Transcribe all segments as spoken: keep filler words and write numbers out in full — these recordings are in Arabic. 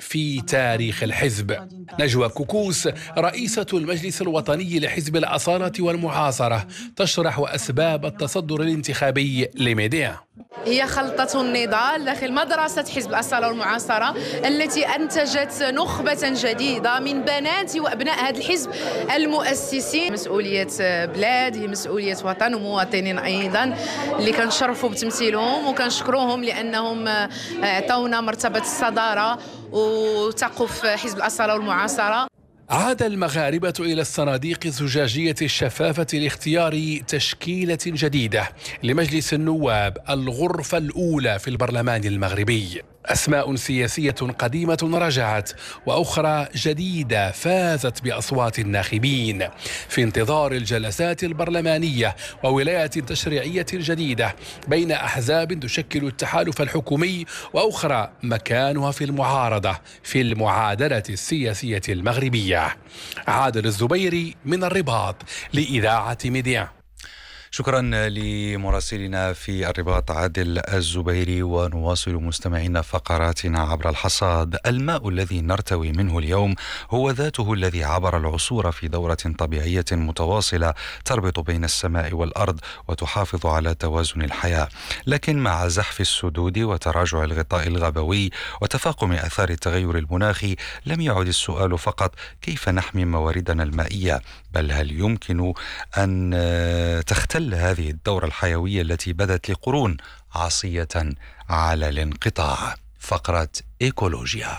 في تاريخ الحزب. نجوى كوكوس رئيسة المجلس الوطني لحزب الأصالة والمعاصرة تشرح أسباب التصدر الانتخابي لميديا. هي خلطة النضال داخل مدرسة حزب الأصالة والمعاصرة التي أنتجت نخبة جديدة من بنات وأبناء هذا الحزب المؤسسين. مسؤولية بلاد، هي مسؤولية وطن ومواطنين أيضا اللي كنشرفوا بتمثيلهم وكنشكروهم لأنهم اعطونا مرتبة الصدارة وتقف حزب الأصالة والمعاصرة. عاد المغاربة إلى الصناديق الزجاجية الشفافة لاختيار تشكيلة جديدة لمجلس النواب، الغرفة الأولى في البرلمان المغربي. أسماء سياسية قديمة رجعت وأخرى جديدة فازت بأصوات الناخبين في انتظار الجلسات البرلمانية وولاية تشريعية جديدة بين أحزاب تشكل التحالف الحكومي وأخرى مكانها في المعارضة في المعادلة السياسية المغربية. عادل الزبيري من الرباط لإذاعة ميديا. شكرا لمراسلنا في الرباط عادل الزبيري. ونواصل مستمعينا فقراتنا عبر الحصاد. الماء الذي نرتوي منه اليوم هو ذاته الذي عبر العصور في دورة طبيعية متواصلة تربط بين السماء والأرض وتحافظ على توازن الحياة. لكن مع زحف السدود وتراجع الغطاء الغابوي وتفاقم آثار التغير المناخي لم يعد السؤال فقط كيف نحمي مواردنا المائية، بل هل يمكن أن تختل هذه الدورة الحيوية التي بدت لقرون عصية على الانقطاع. فقرة إيكولوجيا.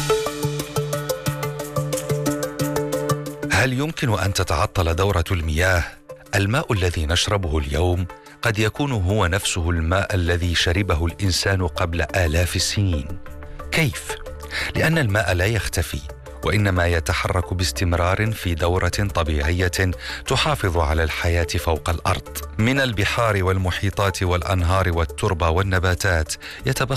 هل يمكن أن تتعطل دورة المياه؟ الماء الذي نشربه اليوم قد يكون هو نفسه الماء الذي شربه الإنسان قبل آلاف السنين. كيف؟ لأن الماء لا يختفي، وإنما يتحرك باستمرار في دورة طبيعية تحافظ على الحياة فوق الأرض. من البحار والمحيطات والأنهار والتربة والنباتات يتبخر